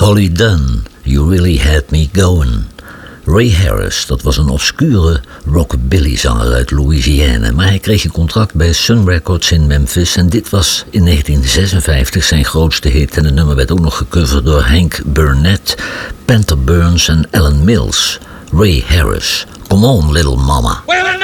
Holly Dunn, You Really Had Me Going. Ray Harris, dat was een obscure rockabilly-zanger uit Louisiana, maar hij kreeg een contract bij Sun Records in Memphis en dit was in 1956 zijn grootste hit en het nummer werd ook nog gecoverd door Hank Burnett, Panther Burns en Alan Mills. Ray Harris, Come On Little Mama.